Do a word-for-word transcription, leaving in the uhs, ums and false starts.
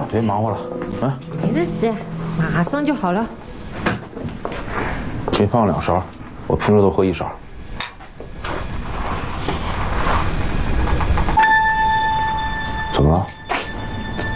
别忙活了，啊。 没的事，马上就好了。 先放两勺，我平时都喝一勺。